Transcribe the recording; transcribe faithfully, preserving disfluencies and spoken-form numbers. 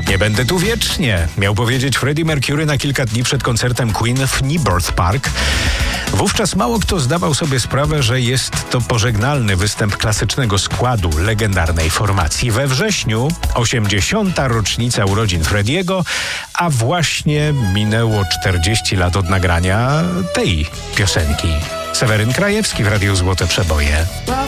Nie będę tu wiecznie, miał powiedzieć Freddie Mercury na kilka dni przed koncertem Queen w Knebworth Park. Wówczas mało kto zdawał sobie sprawę, że jest to pożegnalny występ klasycznego składu legendarnej formacji. We wrześniu osiemdziesiąta rocznica urodzin Frediego, a właśnie minęło czterdzieści lat od nagrania tej piosenki. Seweryn Krajewski w Radiu Złote Przeboje.